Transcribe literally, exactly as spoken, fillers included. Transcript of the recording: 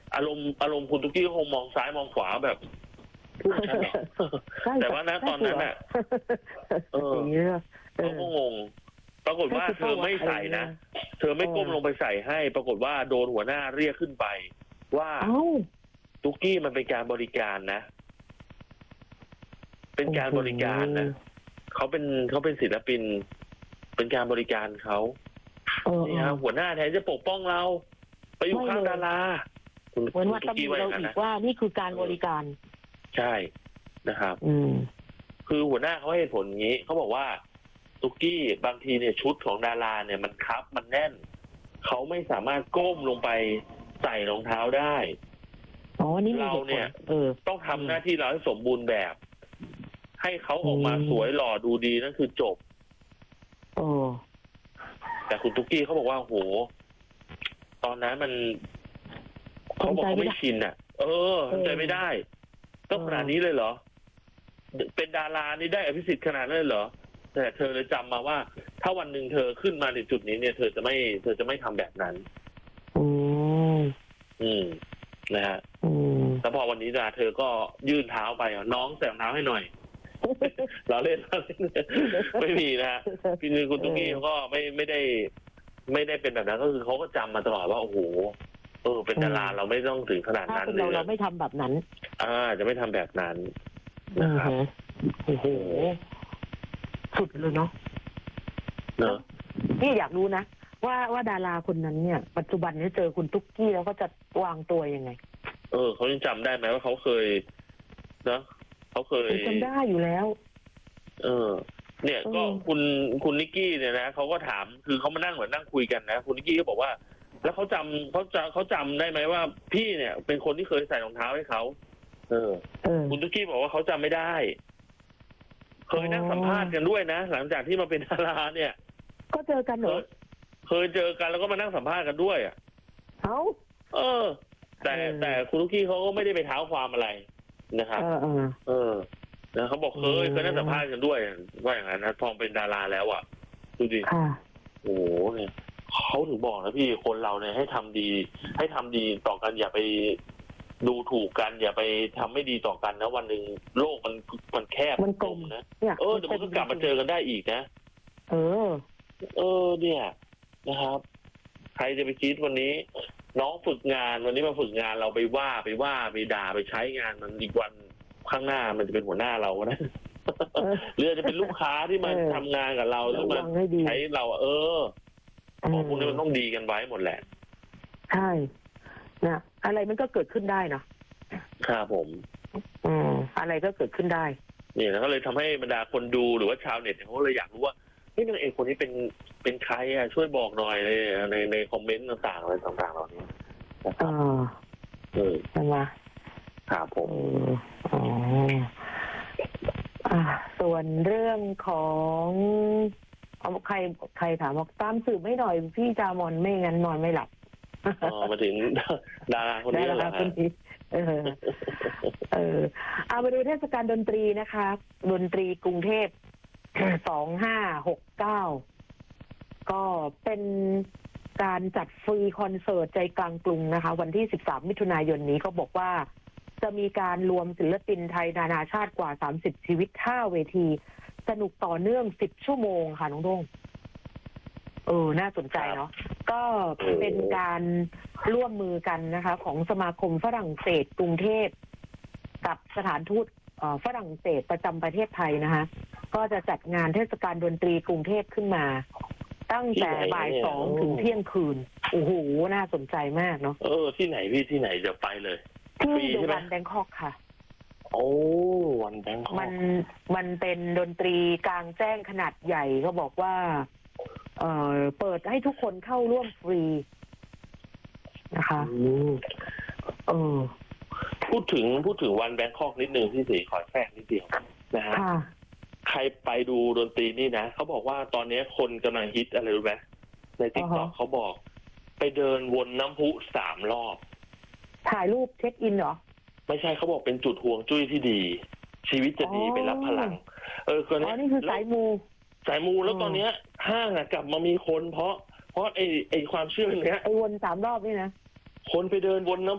อารมณ์อารมณ์คุณตุ๊กกี้คงมองซ้ายมองขวาแบบพูดชัดหรอแต่ว่าณตอนนั้นน่ะเออเขาก็งงปรากฏว่าเธอไม่ใส่นะเธอไม่ก้มลงไปใส่ให้ปรากฏว่าโดนหัวหน้าเรียกขึ้นไปว่าตุ๊กกี้มันเป็นการบริการนะเป็นการบริการนะเขาเป็นเขาเป็นศิลปินเป็นการบริการเขาเนี่ยหัวหน้าแทนจะปกป้องเราไปอยู่ข้างดาราเหมือนว่าตำหนิเราอีกว่านี่คือการบริการใช่นะครับอืมคือหัวหน้าเขาให้เหตุผลอย่างนี้เขาบอกว่าตุ๊กกี้บางทีเนี่ยชุดของดาราเนี่ยมันคับมันแน่นเขาไม่สามารถก้มลงไปใส่รองเท้าได้อ๋อนี่เราเนี่ยเออต้องทำหน้าที่เราให้สมบูรณ์แบบให้เขาออกมาสวยหล่อดูดีนั่นคือจบโอ้แต่คุณตุ๊กกี้เขาบอกว่าโหตอนนั้นมันเขาบอกเขาไม่ชินอ่ะเออทำใจไม่ได้ต้องขนาดนี้เลยเหรอเป็นดารานี่ได้อภิสิทธิ์ขนาดนั้นเลยเหรอแต่เธอเลยจำมาว่าถ้าวันหนึ่งเธอขึ้นมาในจุดนี้เนี่ยเธอจะไม่เธอจะไม่ทำแบบนั้นอืมอืมนะฮะอืมแล้วพอวันนี้นะเธอก็ยื่นเท้าไปอ่ะน้องแสงเท้าให้หน่อยเราเล่นเราเล่นไม่มีนะฮะพี่นึงคุณตุ๊กกี้เขาก็ไม่ไม่ได้ไม่ได้เป็นแบบนั้นก็คือเขาก็จำมาตลอดว่าโอ้โหเออเป็นดาราเราไม่ต้องถึงขนาดนั้นเลยเราเราไม่ทำแบบนั้นอ่าจะไม่ทำแบบนั้นนะครับโอ้โหสุดเลยเนาะเนอะนี่อยากรู้นะว่าว่าดาราคนนั้นเนี่ยปัจจุบันนี้เจอคุณตุ๊กกี้แล้วก็จะวางตัวยังไงเออเขายังจำได้ไหมว่าเขาเคยนะเขาเคยจำได้อยู่แล้วเออเนี่ยก็คุณคุณนิกกี้เนี่ยนะเขาก็ถามคือเขามานั่งเหมือนนั่งคุยกันนะคุณนิกกี้ก็บอกว่าแล้วเขาจำเขาจะเขาจำได้ไหมว่าพี่เนี่ยเป็นคนที่เคยใส่รองเท้าให้เขาเออคุณนิกกี้บอกว่าเขาจำไม่ได้เคยนั่งสัมภาษณ์กันด้วยนะหลังจากที่มาเป็นดาราเนี่ยก็เจอกันเหรอเคยเจอกันแล้วก็มานั่งสัมภาษณ์กันด้วยอ่ะเอ้าเออแต่แต่คุณนิกกี้เขาก็ไม่ได้ไปเท้าความอะไรนะครับเออเออนะเขาบอกเคยเคยนั่งสัมภาษณ์กันด้วยว่าอย่างนั้นนะพอเป็นดาราแล้วอ่ะดูดิโอ้โหเนี่ยเขาถึงบอกนะพี่คนเราเนี่ยให้ทำดีให้ทำดีต่อกันอย่าไปดูถูกกันอย่าไปทำไม่ดีต่อกันนะวันหนึ่งโลกมันมันแคบมันกลมนะเออเดี๋ยวมันก็กลับมาเจอกันได้อีกนะเออเออเนี่ยนะครับใครจะไปคิดวันนี้น้องฝึกงานวันนี้มาฝึกงานเราไปว่าไปว่าไปด่าไปใช้งานมันอีกวันข้างหน้ามันจะเป็นหัวหน้าเรานะหรือจะเป็นลูกค้าที่มาทำงานกับเราหรือมาใช้เราเออของพวกนี้มันต้องดีกันไว้หมดแหละใช่นะอะไรมันก็เกิดขึ้นได้เนาะครับผมอืมอะไรก็เกิดขึ้นได้นี่นะก็เลยทำให้บรรดาคนดูหรือว่าชาวเน็ตเขาเลยอยากรู้ว่าเฮ้ยนางเอกคนนี้เป็นเป็นใครอ่ะช่วยบอกหน่อยในในในคอมเมนต์ต่างๆอะไรต่างๆเหล่านี้นะครับเออใช่ไหมครับผมอ๋ออ่าส่วนเรื่องของเอาใครใครถามบอกตามสืบไม่หน่อยพี่จามอนไม่งั้นนอนไม่หลับอ๋อมาถึงดาราคนนี้แล้วคนนี้เออเออเอาไปดูเทศกาลดนตรีนะคะดนตรีกรุงเทพสองห้าหกเก้าก็เป็นการจัดฟรีคอนเสิร์ตใจกลางกรุงนะคะวันที่สิบสามมิถุนายนนี้ก็บอกว่าจะมีการรวมศิลปินไทยนานาชาติกว่าสามสิบชีวิตห้าเวทีสนุกต่อเนื่องสิบชั่วโมงค่ะน้องดงเออน่าสนใจเนาะก็เป็นการร่วมมือกันนะคะของสมาคมฝรั่งเศสกรุงเทพกับสถานทูตฝรั่งเศสประจำประเทศไทยนะคะก็จะจัดงานเทศกาลดนตรีกรุงเทพขึ้นมาตั้งแต่บ่ายสองถึงเที่ยงคืนโอ้โหน่าสนใจมากเนาะเออที่ไหนพี่ที่ไหนจะไปเลยที่วันแบงคอกค่ะโอ้วันแบงคอกมันมันเป็นดนตรีกลางแจ้งขนาดใหญ่เขาบอกว่าเอ่อเปิดให้ทุกคนเข้าร่วมฟรีนะคะเออพูดถึงพูดถึงวันแบงคอกนิดนึงที่สีขอแทรกนิดเดียวนะฮะใครไปดูดนตรีนี่นะเขาบอกว่าตอนนี้คนกำลังฮิตอะไรรู้ไหมในติ๊กต็อกเขาบอกไปเดินวนน้ำพุสามรอบถ่ายรูปเช็คอินเหรอไม่ใช่เขาบอกเป็นจุดห่วงจุ้ยที่ดีชีวิตจะดีไปรับพลังเออคนนี้นี่คือสายมูสายมูแล้วตอนนี้ห้างกลับมามีคนเพราะเพราะไอ้ไอ้ความเชื่อเนี้ยไอ้วนสามรอบนี่นะคนไปเดินวนน้ำ